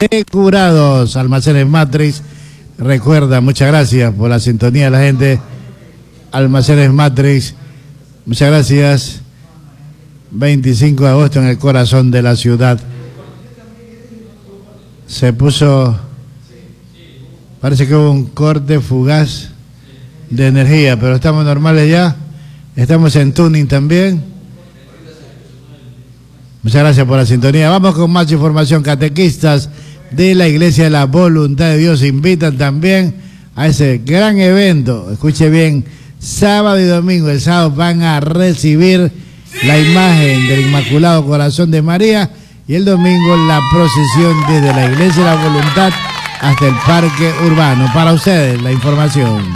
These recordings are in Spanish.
Curados, Almacenes Matrix. Recuerda, muchas gracias por la sintonía de la gente. Almacenes Matrix, muchas gracias. 25 de agosto en el corazón de la ciudad. Se puso, parece que hubo un corte fugaz de energía, pero estamos normales ya. Estamos en tuning también. Muchas gracias por la sintonía. Vamos con más información. Catequistas de la Iglesia de la Voluntad de Dios invitan también a ese gran evento. Escuche bien, sábado y domingo. El sábado van a recibir la imagen del Inmaculado Corazón de María y el domingo la procesión desde la Iglesia de la Voluntad hasta el Parque Urbano. Para ustedes la información.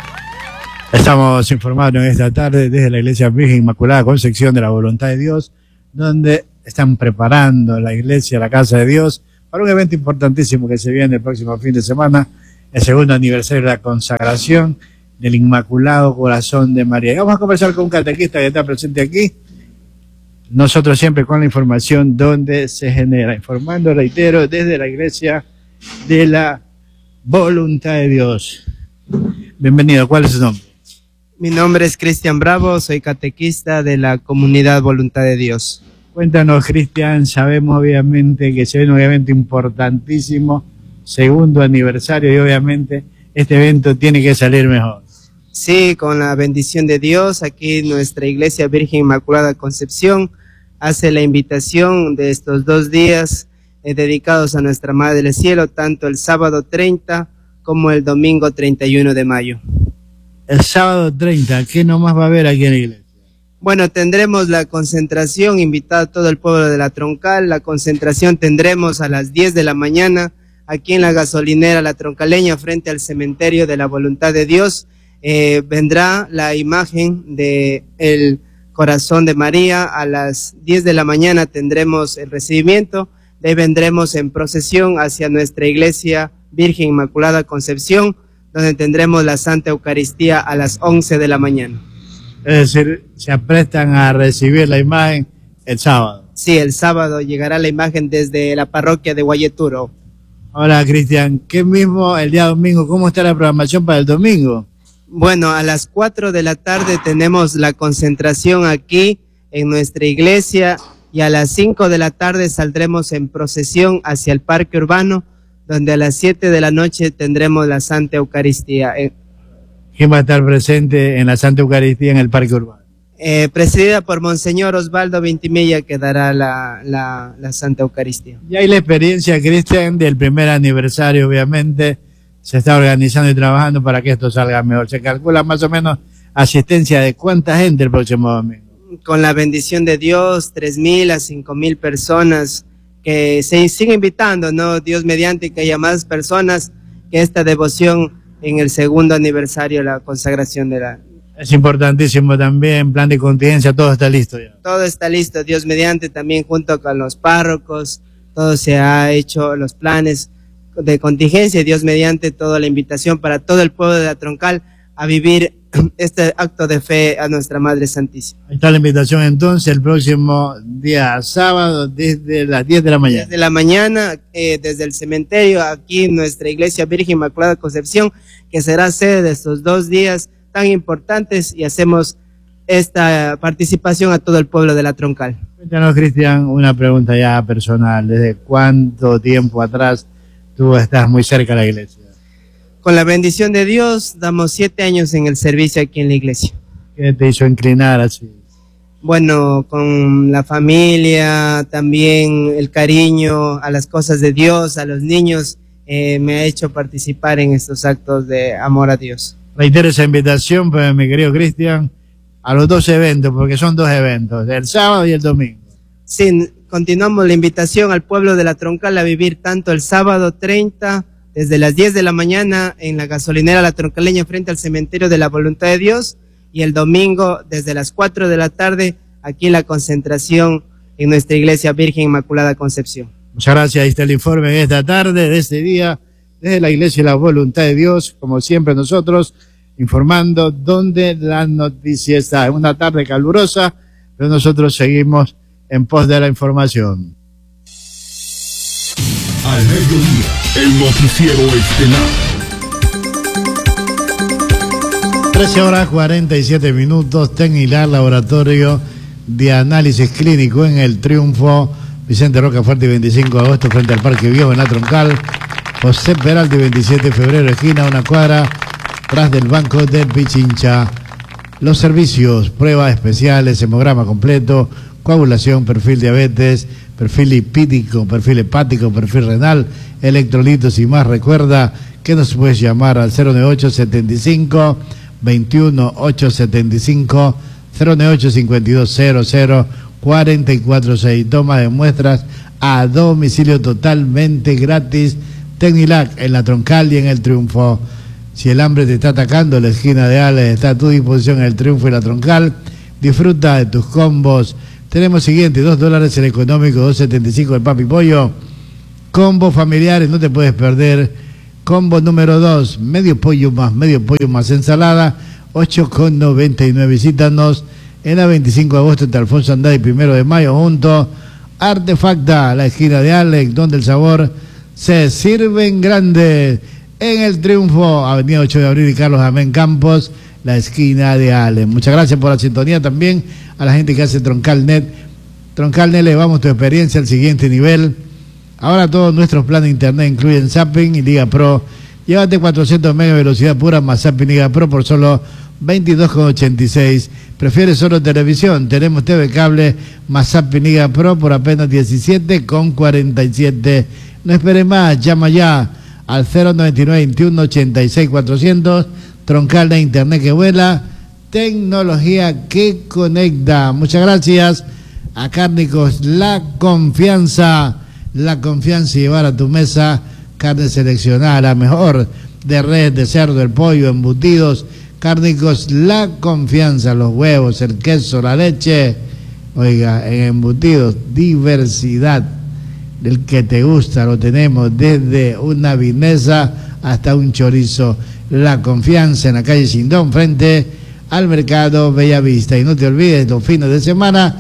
Estamos informando en esta tarde desde la Iglesia Virgen Inmaculada Concepción de la Voluntad de Dios, donde están preparando la iglesia, la casa de Dios, para un evento importantísimo que se viene el próximo fin de semana, el segundo aniversario de la consagración del Inmaculado Corazón de María. Y vamos a conversar con un catequista que está presente aquí. Nosotros siempre con la información donde se genera, informando, reitero, desde la Iglesia de la Voluntad de Dios. Bienvenido, ¿cuál es su nombre? Mi nombre es Cristian Bravo, soy catequista de la Comunidad Voluntad de Dios. Cuéntanos, Cristian, sabemos obviamente que se viene un evento importantísimo, segundo aniversario, y obviamente este evento tiene que salir mejor. Sí, con la bendición de Dios, aquí nuestra Iglesia Virgen Inmaculada Concepción hace la invitación de estos 2 días dedicados a nuestra Madre del Cielo, tanto el sábado 30 como el domingo 31 de mayo. El sábado 30, ¿qué nomás va a haber aquí en la iglesia? Bueno, tendremos la concentración, invitado a todo el pueblo de la Troncal. La concentración tendremos a las 10 de la mañana aquí en la gasolinera La Troncaleña, frente al cementerio de la Voluntad de Dios. Vendrá la imagen de el Corazón de María. A las 10 de la mañana tendremos el recibimiento. De ahí vendremos en procesión hacia nuestra Iglesia Virgen Inmaculada Concepción, donde tendremos la Santa Eucaristía a las 11 de la mañana. Es decir, se aprestan a recibir la imagen el sábado. Sí, el sábado llegará la imagen desde la parroquia de Guayeturo. Hola, Cristian, ¿qué mismo el día domingo? ¿Cómo está la programación para el domingo? Bueno, a las 4 de la tarde tenemos la concentración aquí en nuestra iglesia y a las 5 de la tarde saldremos en procesión hacia el Parque Urbano, donde a las 7 de la noche tendremos la Santa Eucaristía. ¿Quién va a estar presente en la Santa Eucaristía en el Parque Urbano? Presidida por Monseñor Osvaldo Vintimilla, que dará la Santa Eucaristía. Y hay la experiencia, Cristian, del primer aniversario, obviamente, se está organizando y trabajando para que esto salga mejor. Se calcula más o menos asistencia de cuánta gente el próximo domingo. Con la bendición de Dios, 3,000 a 5,000 personas, que se siguen invitando, ¿no? Dios mediante que haya más personas, que esta devoción en el segundo aniversario de la consagración de la... Es importantísimo también, plan de contingencia, todo está listo ya. Todo está listo, Dios mediante, también junto con los párrocos, todo se ha hecho, los planes de contingencia, Dios mediante, toda la invitación para todo el pueblo de la Troncal a vivir este acto de fe a nuestra Madre Santísima. Ahí está la invitación entonces, el próximo día sábado, desde las 10 de la mañana. Desde la mañana, desde el cementerio, aquí en nuestra Iglesia Virgen Inmaculada Concepción, que será sede de estos 2 días tan importantes, y hacemos esta participación a todo el pueblo de la Troncal. Cuéntanos, Cristian, una pregunta ya personal. ¿Desde cuánto tiempo atrás tú estás muy cerca de la iglesia? Con la bendición de Dios, damos 7 años en el servicio aquí en la iglesia. ¿Qué te hizo inclinar así? Bueno, con la familia, también el cariño a las cosas de Dios, a los niños, me ha hecho participar en estos actos de amor a Dios. Reitero esa invitación, pues, mi querido Cristian, a los 2 eventos, porque son 2 eventos, el sábado y el domingo. Sí, continuamos la invitación al pueblo de la Troncal a vivir tanto el sábado 30, desde las 10 de la mañana en la gasolinera La Troncaleña frente al cementerio de la Voluntad de Dios, y el domingo desde las 4 de la tarde aquí en la concentración en nuestra Iglesia Virgen Inmaculada Concepción. Muchas gracias, ahí está el informe de esta tarde, de este día, desde la Iglesia de la Voluntad de Dios, como siempre nosotros, informando dónde la noticia está. Es una tarde calurosa, pero nosotros seguimos en pos de la información. Al mediodía, el noticiero estelar. 13:47. Tecnilar, laboratorio de análisis clínico en el Triunfo. Vicente Rocafuerte, 25 de agosto, frente al Parque Viejo en la Troncal. José Peralta, 27 de febrero, esquina, una cuadra, tras del Banco de Pichincha. Los servicios: pruebas especiales, hemograma completo, coagulación, perfil diabetes, perfil lipídico, perfil hepático, perfil renal, electrolitos y más. Recuerda que nos puedes llamar al 098-75 21 875 098 5200 446. Toma de muestras a domicilio totalmente gratis. Tecnilac en la Troncal y en el Triunfo. Si el hambre te está atacando, la esquina de Alex está a tu disposición en el Triunfo y la Troncal. Disfruta de tus combos. Tenemos siguiente: $2 el económico, $2.75 el papi pollo. Combos familiares, no te puedes perder. Combo número 2, medio pollo más ensalada, 8,99. Visítanos en la 25 de agosto entre Alfonso Andrade y 1 de mayo, junto a Artefacta, la esquina de Alex, donde el sabor se sirve en grande. En el Triunfo, avenida 8 de abril y Carlos Amén Campos, la esquina de Alex. Muchas gracias por la sintonía también a la gente que hace TroncalNet. TroncalNet, elevamos tu experiencia al siguiente nivel. Ahora todos nuestros planes de internet incluyen Zapping y Liga Pro. Llévate 400 megas de velocidad pura más Zapping Liga Pro por solo $22,86. ¿Prefieres solo televisión? Tenemos TV cable más Zapping Liga Pro por apenas $17,47. No esperes más, llama ya al 099-21-86-400. Troncal de internet que vuela, tecnología que conecta. Muchas gracias a Cárnicos La Confianza y llevar a tu mesa carne seleccionada, la mejor de res, de cerdo, el pollo, embutidos. Cárnicos La Confianza, los huevos, el queso, la leche. Oiga, en embutidos, diversidad del que te gusta, lo tenemos desde una vinesa hasta un chorizo. La Confianza en la calle Sindón, frente al mercado Bellavista. Y no te olvides, los fines de semana,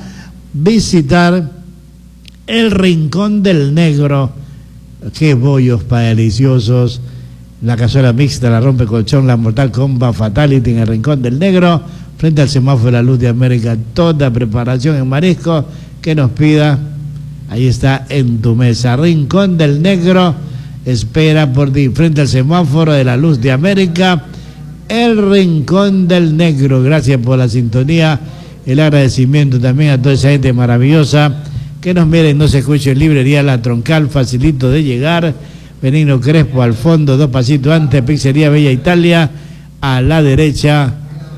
visitar el Rincón del Negro. Qué bollos para deliciosos. La cazuela mixta, la rompe colchón, la Mortal Kombat Fatality en el Rincón del Negro, frente al semáforo de la Luz de América. Toda preparación en marisco que nos pida, ahí está en tu mesa. Rincón del Negro espera por ti, frente al semáforo de la Luz de América, el Rincón del Negro. Gracias por la sintonía, el agradecimiento también a toda esa gente maravillosa que nos miren, no se escuche. Librería La Troncal, facilito de llegar. Benigno Crespo al fondo, 2 pasitos antes. Pizzería Bella Italia a la derecha.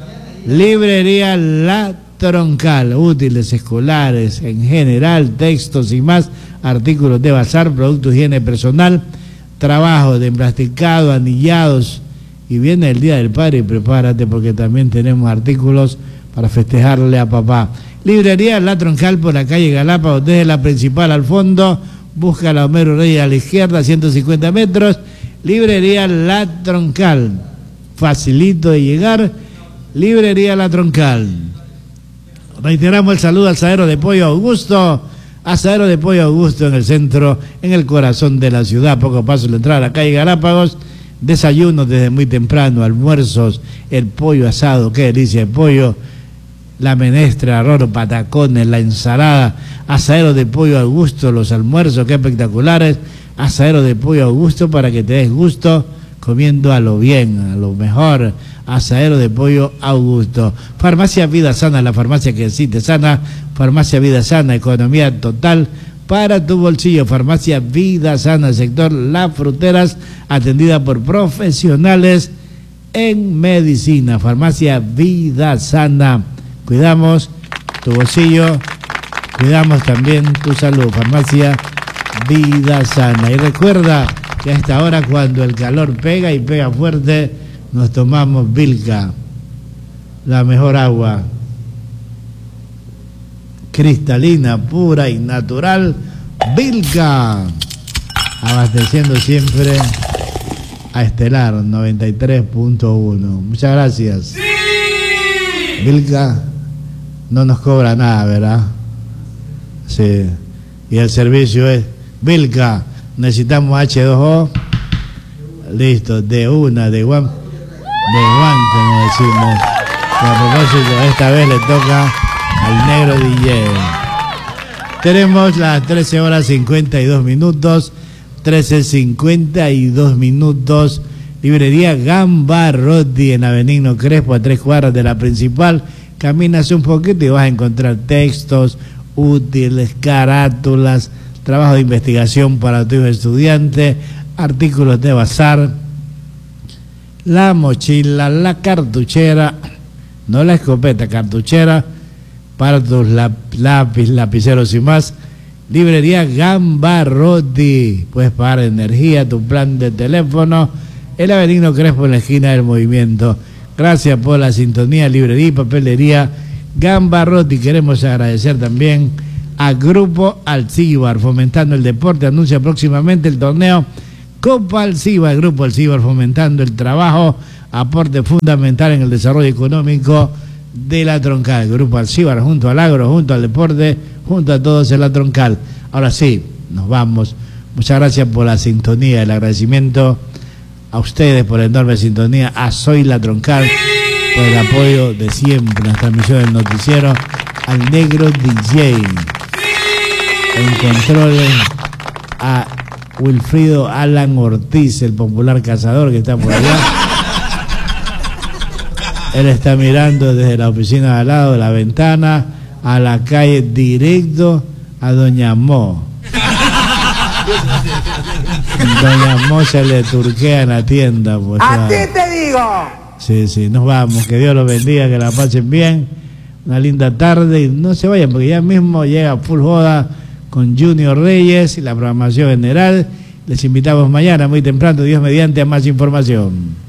Librería La Troncal, útiles escolares en general, textos y más, artículos de bazar, productos de higiene personal, trabajo de emplasticado, anillados. Y viene el Día del Padre y prepárate porque también tenemos artículos para festejarle a papá. Librería La Troncal por la calle Galápagos, desde la principal al fondo, busca la Homero Reyes a la izquierda, 150 metros. Librería La Troncal, facilito de llegar. Librería La Troncal. Reiteramos el saludo al Asadero de Pollo Augusto. Asadero de Pollo Augusto en el centro, en el corazón de la ciudad, poco paso de la entrada a la calle Galápagos. Desayunos desde muy temprano, almuerzos, el pollo asado, qué delicia de pollo, la menestra, arroz, patacones, la ensalada. Asadero de Pollo Augusto, los almuerzos, qué espectaculares. Asadero de Pollo Augusto para que te des gusto comiendo a lo bien, a lo mejor. Asadero de Pollo Augusto. Farmacia Vida Sana, la farmacia que sí te sana. Farmacia Vida Sana, economía total para tu bolsillo. Farmacia Vida Sana, sector Las Fruteras, atendida por profesionales en medicina. Farmacia Vida Sana. Cuidamos tu bolsillo, cuidamos también tu salud. Farmacia Vida Sana. Y recuerda que a esta hora, cuando el calor pega y pega fuerte, nos tomamos Vilca, la mejor agua, cristalina, pura y natural. Vilca, abasteciendo siempre a Estelar 93.1. Muchas gracias. ¡Sí! Vilca no nos cobra nada, ¿verdad? Sí. Y el servicio es Vilca, necesitamos H2O. Listo, de one, como decimos. Y a propósito, esta vez le toca al negro DJ. Tenemos las 13 horas 52 minutos, 13:52 minutos. Librería Gambarotti en la Benigno Crespo, a 3 cuadras de la principal. Caminas un poquito y vas a encontrar textos útiles, carátulas, trabajo de investigación para tu hijo estudiante, artículos de bazar, la mochila, la cartuchera, no la escopeta, cartuchera para tus lapiceros y más. Librería Gambarotti, puedes pagar energía, tu plan de teléfono, el Benigno Crespo en la esquina del Movimiento. Gracias por la sintonía. Librería y papelería Gambarotti. Queremos agradecer también a Grupo Alcibar, fomentando el deporte. Anuncia próximamente el torneo Copa Alcibar. Grupo Alcibar fomentando el trabajo, aporte fundamental en el desarrollo económico de la Troncal. Grupo Alcibar, junto al agro, junto al deporte, junto a todos en la Troncal. Ahora sí, nos vamos. Muchas gracias por la sintonía, el agradecimiento a ustedes por la enorme sintonía, a Soy la Troncal por el apoyo de siempre en las transmisiones del noticiero, al negro DJ en controles, a Wilfrido Alan Ortiz, el popular cazador que está por allá. Él está mirando desde la oficina de al lado de la ventana a la calle, directo a Doña Mo. Doña Mo se le turquea en la tienda. Pues, ¡a ti te digo! Sí, nos vamos. Que Dios los bendiga, que la pasen bien. Una linda tarde y no se vayan porque ya mismo llega Full Joda con Junior Reyes y la programación general. Les invitamos mañana muy temprano, Dios mediante, a más información.